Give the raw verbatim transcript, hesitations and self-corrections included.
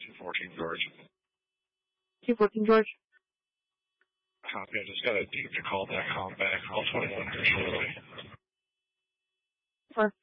two fourteen George. two fourteen George. Copy. I just got a deep to call back, call back. Call twenty-one here shortly. Four.